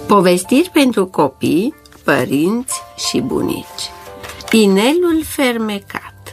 Povestiri pentru copii, părinți și bunici. Inelul fermecat.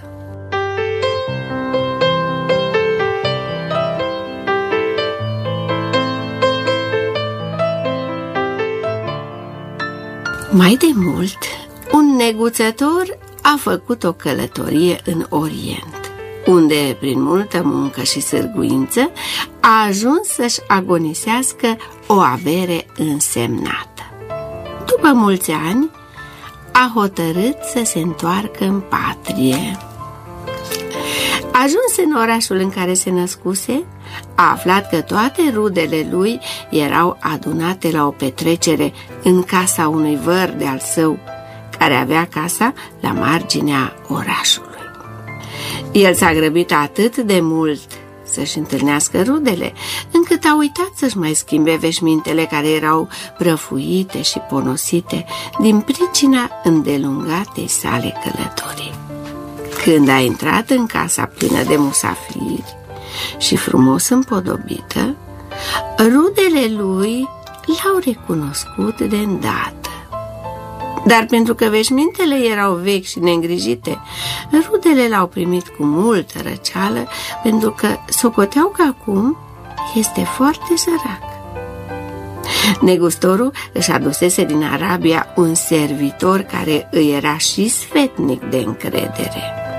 Mai de mult, un neguțător a făcut o călătorie în Orient, unde, prin multă muncă și sârguință, a ajuns să-și agonisească o avere însemnată. După mulți ani, a hotărât să se întoarcă în patrie. Ajuns în orașul în care se născuse, a aflat că toate rudele lui erau adunate la o petrecere în casa unui văr de-al său, care avea casa la marginea orașului. El s-a grăbit atât de mult să-și întâlnească rudele, încât a uitat să-și mai schimbe veșmintele care erau prăfuite și ponosite din pricina îndelungatei sale călătorii. Când a intrat în casa plină de musafiri și frumos împodobită, rudele lui l-au recunoscut de îndată. Dar pentru că veșmintele erau vechi și neîngrijite, rudele l-au primit cu multă răceală, pentru că socoteau că acum este foarte sărac. Negustorul își adusese din Arabia un servitor care îi era și sfetnic de încredere.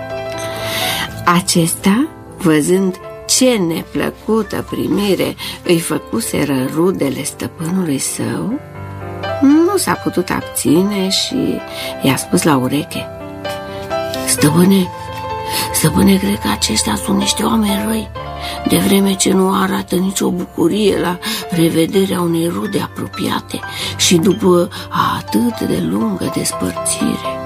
Acesta, văzând ce neplăcută primire îi făcuseră rudele stăpânului său, nu s-a putut abține și i-a spus la ureche: Stăpâne, cred că aceștia sunt niște oameni răi, de vreme ce nu arată nicio bucurie la revederea unei rude apropiate și după atât de lungă despărțire.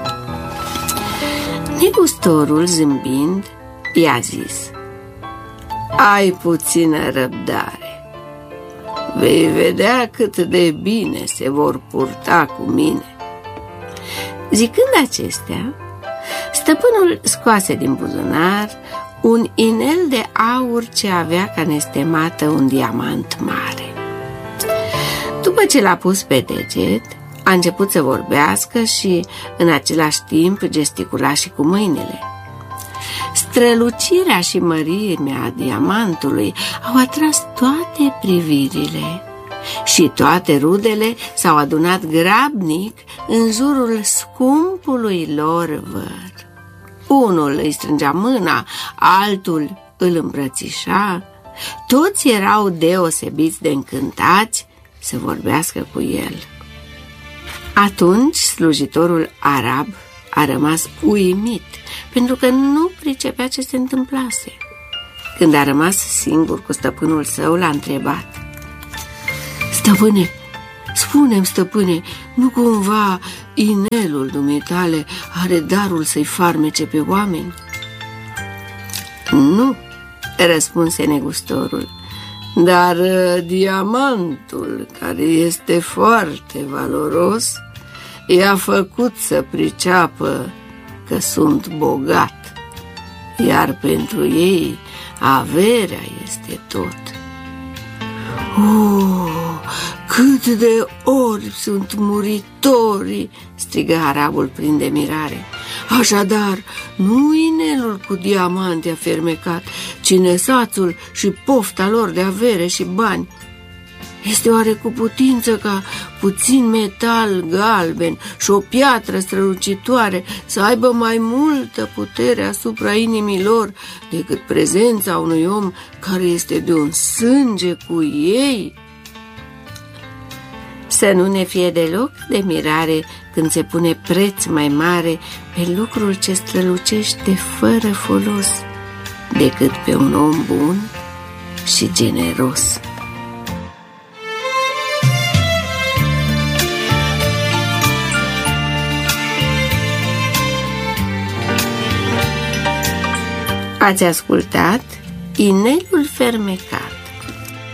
Negustorul, zâmbind, i-a zis: ai puțină răbdare. Vei vedea cât de bine se vor purta cu mine. Zicând acestea, stăpânul scoase din buzunar un inel de aur ce avea ca nestemată un diamant mare. După ce l-a pus pe deget, a început să vorbească și în același timp gesticula și cu mâinile. Strălucirea și mărimea diamantului au atras toate privirile și toate rudele s-au adunat grabnic în jurul scumpului lor văr. Unul îi strângea mâna, altul îl îmbrățișa. Toți erau deosebiți de încântați să vorbească cu el. Atunci slujitorul arab a rămas uimit, pentru că nu pricepea ce se întâmplase. Când a rămas singur cu stăpânul său, l-a întrebat: Spune-mi, stăpâne, nu cumva inelul dumitale are darul să-i farmece pe oameni? Nu, răspunse negustorul, dar diamantul, care este foarte valoros, i-a făcut să priceapă că sunt bogat, iar pentru ei averea este tot. Cât de orbi sunt muritorii, strigă arabul plin de mirare. Așadar, nu inelul cu diamante a fermecat, ci nesațul și pofta lor de avere și bani. Este oare cu putință ca puțin metal galben și o piatră strălucitoare să aibă mai multă putere asupra inimii lor decât prezența unui om care este de un sânge cu ei? Să nu ne fie deloc de mirare când se pune preț mai mare pe lucrul ce strălucește fără folos decât pe un om bun și generos. Ați ascultat Inelul fermecat,